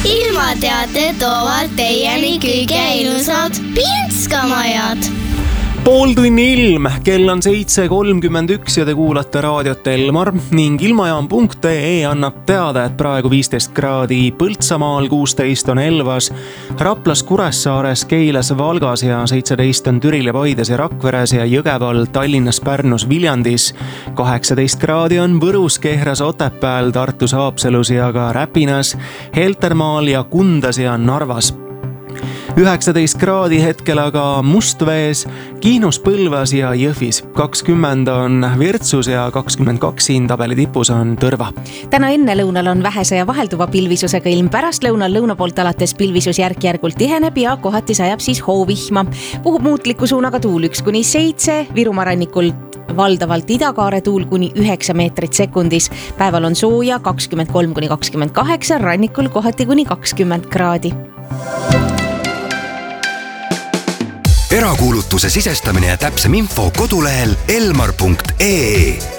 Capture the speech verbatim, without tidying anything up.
ilmateate toovad teieni kõige ilusad Pinskamajad. Pooltunni ilm, kell on seitse kolmkümmend üks ja te kuulate raadiot Elmar ning ilmajaam punkt ee annab teada, et praegu viisteist kraadi Põltsamaal, kuusteist on Elvas, Raplas, Kuressaares, Keilas, Valgas ja seitseteist on Türil ja Paides ja Rakveres ja Jõgeval, Tallinnas, Pärnus, Viljandis. kaheksateist kraadi on Võrus, Kehras, Otepääl, Tartus, Haapsalus ja ka Räpinas, Heltermaal ja Kundas ja Narvas. üheksateist kraadi hetkel aga Mustvees, Kihnus, Põlvas ja Jõhvis. kakskümmend on Virtsus ja kakskümmend kaks siin tabeli tipus on Tõrva. Täna enne lõunal on vähese ja vahelduva pilvisusega ilm. Pärast lõunal lõuna poolt alates pilvisus järk-järgult tiheneb ja kohati sajab siis hoovihma. Puhub muutliku suunaga tuul üks kuni seitse, Virumaa rannikul valdavalt idakaare tuul kuni üheksa meetrit sekundis. Päeval on sooja kakskümmend kolm kuni kakskümmend kaheksa, rannikul kohati kuni kakskümmend kraadi. Erakuulutuse sisestamine ja täpsem info kodulehel elmar punkt ee.